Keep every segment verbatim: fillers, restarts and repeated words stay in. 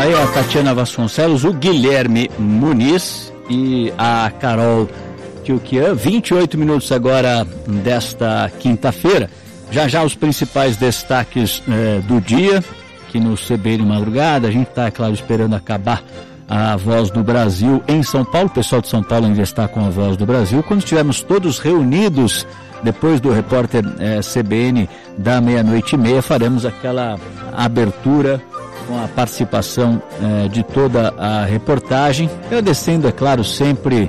aí a Tatiana Vasconcelos, o Guilherme Muniz e a Carol Tchuquian. vinte e oito minutos agora desta quinta-feira. Já já os principais destaques eh, do dia, aqui no C B N Madrugada. A gente está, é claro, esperando acabar a Voz do Brasil em São Paulo. O pessoal de São Paulo ainda está com a Voz do Brasil. Quando estivermos todos reunidos, depois do repórter eh, C B N da meia-noite e meia, faremos aquela abertura com a participação eh, de toda a reportagem. Agradecendo, é claro, sempre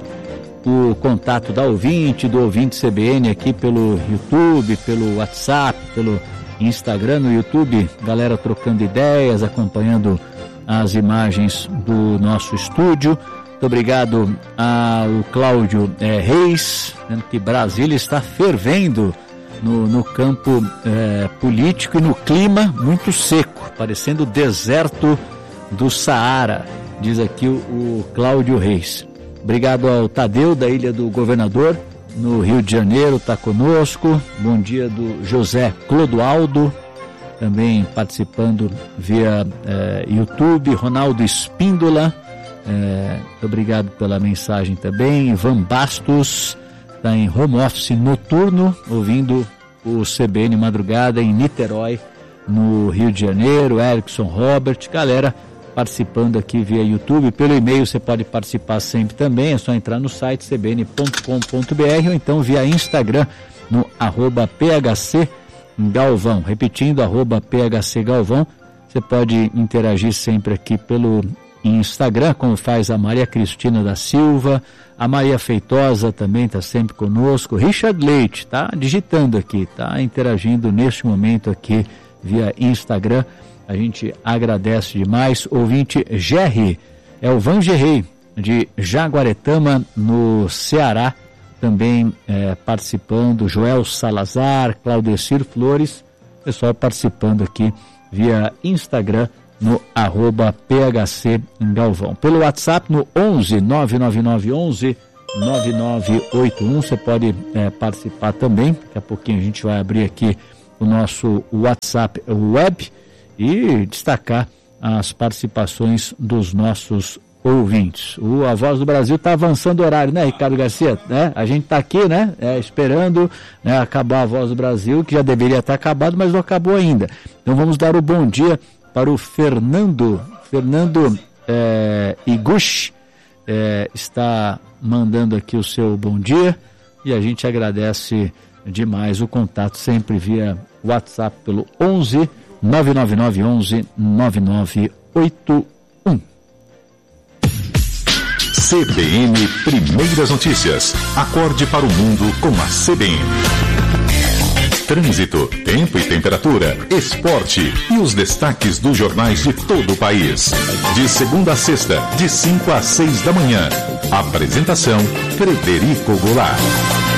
o contato da ouvinte, do ouvinte C B N aqui pelo YouTube, pelo WhatsApp, pelo Instagram. No YouTube, galera trocando ideias, acompanhando as imagens do nosso estúdio. Muito obrigado ao Cláudio eh, Reis, que Brasília está fervendo no, no campo eh, político e no clima muito seco, parecendo o deserto do Saara, diz aqui o, o Cláudio Reis. Obrigado ao Tadeu, da Ilha do Governador, no Rio de Janeiro, está conosco. Bom dia do José Clodoaldo, também participando via eh, YouTube. Ronaldo Espíndola, eh, obrigado pela mensagem também. Ivan Bastos, está em home office noturno, ouvindo o C B N Madrugada em Niterói, no Rio de Janeiro. Erickson Robert, galera participando aqui via YouTube. Pelo e-mail você pode participar sempre também, é só entrar no site c b n ponto com ponto b r ou então via Instagram no arroba p h c galvão, repetindo, arroba p h c galvão. Você pode interagir sempre aqui pelo Instagram, como faz a Maria Cristina da Silva, a Maria Feitosa também está sempre conosco, Richard Leite está digitando aqui, está interagindo neste momento aqui via Instagram. A gente agradece demais. Ouvinte Gerry, é o Vangerrey, de Jaguaretama, no Ceará, também é, participando. Joel Salazar, Claudecir Flores, pessoal participando aqui via Instagram, no arroba P H C Galvão. Pelo WhatsApp, no onze nove nove nove onze nove nove oito um, você pode é, participar também. Daqui a pouquinho a gente vai abrir aqui o nosso WhatsApp web e destacar as participações dos nossos ouvintes. O A Voz do Brasil está avançando o horário, né, Ricardo Garcia? Né? A gente está aqui, né, é, esperando, né, acabar a Voz do Brasil, que já deveria estar acabado, mas não acabou ainda. Então vamos dar o bom dia para o Fernando. Fernando é, Iguchi é, está mandando aqui o seu bom dia e a gente agradece demais o contato sempre via WhatsApp pelo onze nove nove nove onze nove nove oito um. C B N Primeiras Notícias. Acorde para o mundo com a C B N. Trânsito, tempo e temperatura, esporte e os destaques dos jornais de todo o país. De segunda a sexta, de cinco às seis da manhã. Apresentação: Frederico Goulart.